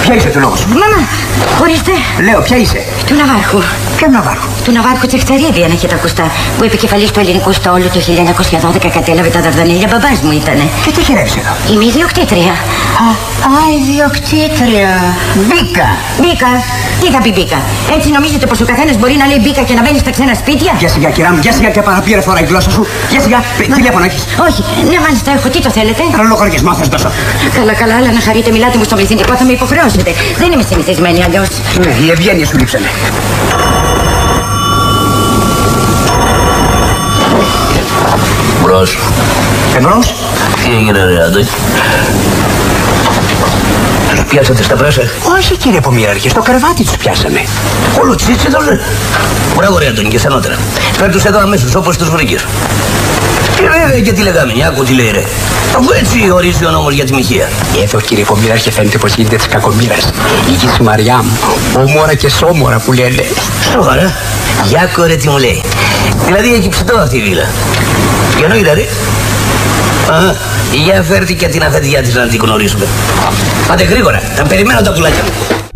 Ποια είσαι του λόγου σου? Μάμα, ορίστε. Λέω, ποια είσαι? Του Ναβάρχου. Ποιο Ναβάρχου? Του Ναβάρχου Τσεχτσαρίδη, αν έχετε ακουστά. Που επικεφαλής του ελληνικού στόλου του 1912 κατέλαβε τα Δαρδανέλια. Μπαμπάς μου ήτανε. Και τι χειρεύεις εδώ? Είμαι ιδιοκτήτρια. Ιδιοκτήτρια. Μπήκα. Μπήκα. Τι θα πει μπήκα? Έτσι νομίζετε πως ο καθένας μπορεί να λέει μπήκα και να μπαίνει στα ξένα σπίτια? Για σιγά, κυρά μου, για σιγά και παραπήρε φορά η γλώσσα σου. Για σιγά, τηλέφωνο έχεις? Όχι, ναι, μάλιστα έχω. Τι το θέλετε? Λογαριασμό θα δώσω. Καλά, αλλά να χαρείτε, μιλάτε μου στο πληθυντικό, θα με υποχρεώσετε. Δεν είμαι συνηθισμένη αλλιώς. Ναι, η ευγένεια σου λείψανε. Μπρος. Εμπρός. Τι έγινε ρε Άντωνη? Τους πιάσατε στα πράσα? Όχι κύριε Πομιάρχη, στο κρεβάτι τους πιάσαμε. Όλο τσίτσιτος ρε. Μπράβο ρε Άντωνη και στενότερα. Φέρ' τους εδώ αμέσως όπως τους βρήκες. Και τι λέγαμε, άκου τι λέει ρε. Αφού έτσι ορίζει ο νόμος για τη μοιχεία. Εδώ κύριε Πομιάρχη φαίνεται πως γίνεται της κακομοίρας. Η γη σου Μαριά μου, όμορα και σώμορα που λένε. Σοβαρά. Γιάκο ρε τι μου λέει. Δηλαδή έχει ψητό αυτή η βίλα. Για νόητα ρε. Για φέρτε και την αφεντιά της να την γνωρίσουμε. Πάτε γρήγορα, να περιμένω τα πουλάκια μου.